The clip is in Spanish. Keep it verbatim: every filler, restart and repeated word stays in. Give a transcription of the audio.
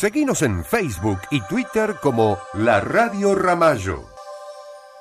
Seguinos en Facebook y Twitter como La Radio Ramallo.